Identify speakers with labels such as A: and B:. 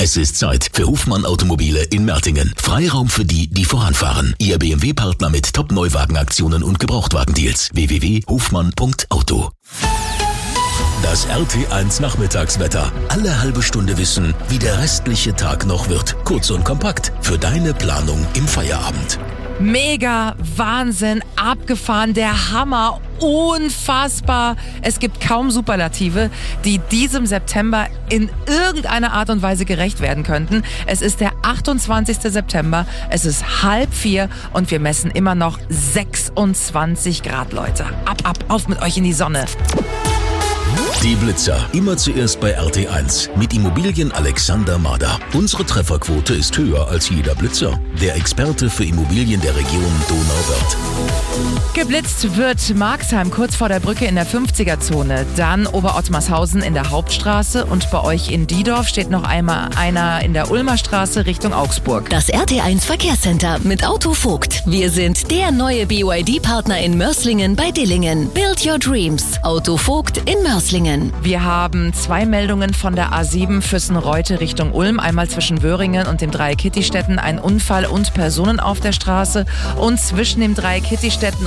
A: Es ist Zeit für Hofmann Automobile in Mertingen. Freiraum für die, die voranfahren. Ihr BMW-Partner mit Top-Neuwagenaktionen und Gebrauchtwagendeals. www.hofmann.auto. Das RT1 Nachmittagswetter. Alle halbe Stunde wissen, wie der restliche Tag noch wird. Kurz und kompakt für deine Planung im Feierabend.
B: Mega, Wahnsinn, abgefahren, der Hammer, unfassbar. Es gibt kaum Superlative, die diesem September in irgendeiner Art und Weise gerecht werden könnten. Es ist der 28. September, es ist 3:30 und wir messen immer noch 26 Grad, Leute. Auf mit euch in die Sonne.
A: Die Blitzer, immer zuerst bei RT1 mit Immobilien Alexander Mader. Unsere Trefferquote ist höher als jeder Blitzer. Der Experte für Immobilien der Region Donauwörth.
B: Geblitzt wird Marxheim kurz vor der Brücke in der 50er-Zone, dann Oberottmarshausen in der Hauptstraße und bei euch in Diedorf steht noch einmal einer in der Ulmer Straße Richtung Augsburg.
C: Das RT1 Verkehrscenter mit Auto Vogt. Wir sind der neue BYD-Partner in Mörslingen bei Dillingen. Build your dreams. Auto Vogt in Mörslingen.
B: Wir haben 2 Meldungen von der A7 Füssen-Reute Richtung Ulm. Einmal zwischen Wöhringen und dem Dreieck Kittistetten ein Unfall und Personen auf der Straße und zwischen dem Dreieck Kittistetten